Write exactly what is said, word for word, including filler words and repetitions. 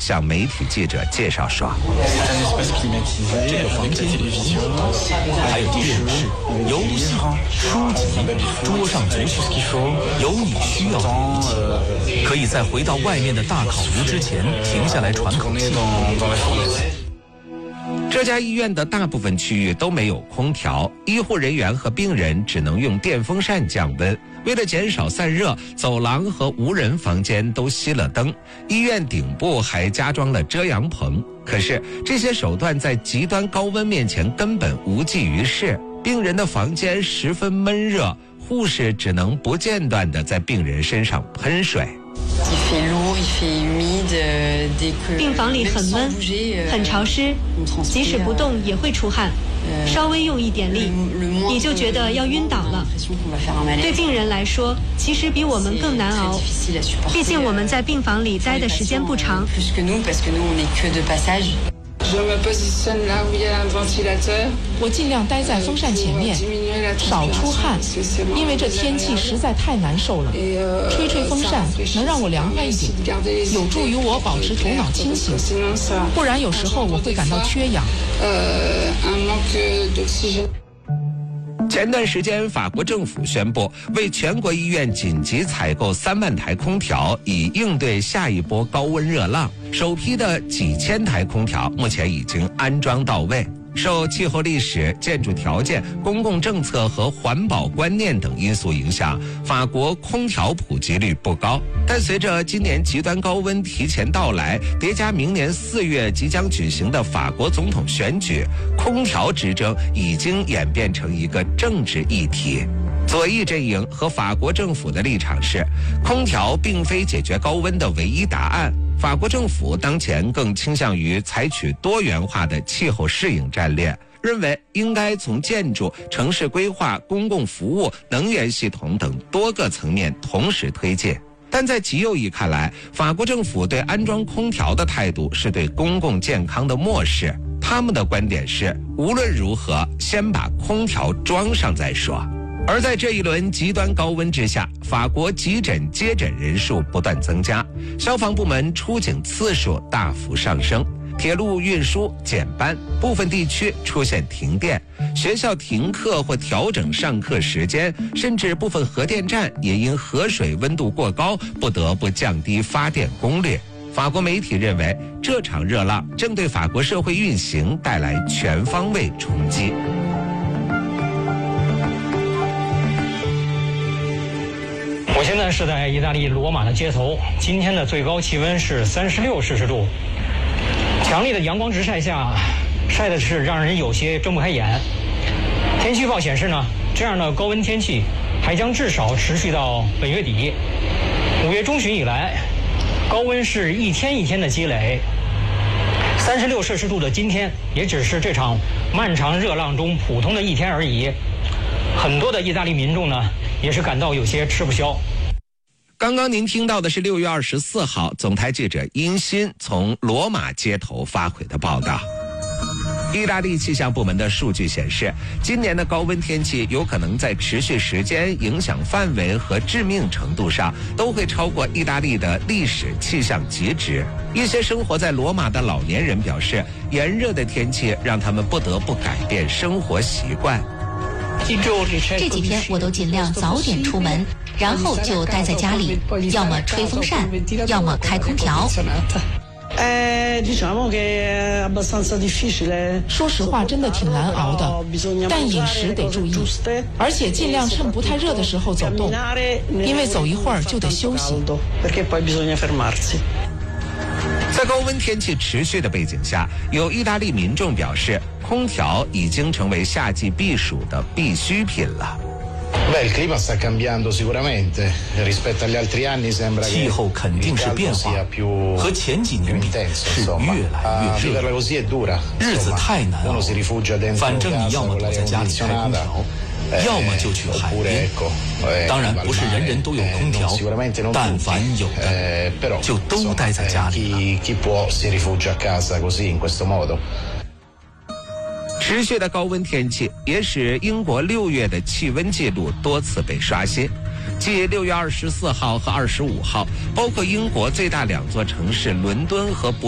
向媒体记者介绍说：“ 这个房间里还有电视、游戏、书籍，桌上足球，有你需要的一切。可以在回到外面的大烤炉之前停下来喘口气。” 这家医院的大部分区域都没有空调，医护人员和病人只能用电风扇降温。为了减少散热，走廊和无人房间都熄了灯，医院顶部还加装了遮阳棚。可是这些手段在极端高温面前根本无济于事，病人的房间十分闷热，护士只能不间断地在病人身上喷水。 病房里很闷，很潮湿，即使不动也会出汗，稍微用一点力，你就觉得要晕倒了。对病人来说，其实比我们更难熬，毕竟我们在病房里待的时间不长。 我尽量待在风扇前面，少出汗，因为这天气实在太难受了。吹吹风扇能让我凉快一点，有助于我保持头脑清醒，不然有时候我会感到缺氧。 前段时间，法国政府宣布为全国医院紧急采购三万台空调，以应对下一波高温热浪。首批的几千台空调目前已经安装到位。受气候历史、建筑条件、公共政策和环保观念等因素影响，法国空调普及率不高。但随着今年极端高温提前到来，叠加明年四月即将举行的法国总统选举，空调之争已经演变成一个政治议题。左翼阵营和法国政府的立场是，空调并非解决高温的唯一答案。法国政府当前更倾向于采取多元化的气候适应战略，认为应该从建筑、城市规划、公共服务、能源系统等多个层面同时推进。但在极右翼看来，法国政府对安装空调的态度是对公共健康的漠视。他们的观点是，无论如何，先把空调装上再说。而在这一轮极端高温之下，法国急诊接诊人数不断增加，消防部门出警次数大幅上升，铁路运输减班，部分地区出现停电，学校停课或调整上课时间，甚至部分核电站也因河水温度过高，不得不降低发电功率。法国媒体认为，这场热浪正对法国社会运行带来全方位冲击。 我现在是在意大利罗马的街头，今天的最高气温是三十六摄氏度，强烈的阳光直晒下，晒的是让人有些睁不开眼。天气预报显示呢，这样的高温天气还将至少持续到本月底。五月中旬以来，高温是一天一天的积累，三十六摄氏度的今天也只是这场漫长热浪中普通的一天而已。很多的意大利民众呢，也是感到有些吃不消。 刚刚您听到的是六月二十四号总台记者殷鑫从罗马街头发回的报道。意大利气象部门的数据显示，今年的高温天气有可能在持续时间、影响范围和致命程度上都会超过意大利的历史气象极值。一些生活在罗马的老年人表示，炎热的天气让他们不得不改变生活习惯。 这几天我都尽量早点出门，然后就待在家里，要么吹风扇，要么开空调。 说实话，真的挺难熬的，但饮食得注意，而且尽量趁不太热的时候走动，因为走一会儿就得休息。 在高温天气持续的背景下，有意大利民众表示，空调已经成为夏季避暑的必需品了。 气候肯定是变化，和前几年比是越来越热，日子太难熬。反正你要么躲在家里开空调，要么就去海边。当然不是人人都有空调，但凡有的就都待在家里了。 持续的高温天气也使英国六月的气温记录多次被刷新。继六月二十四号和二十五号，包括英国最大两座城市伦敦和伯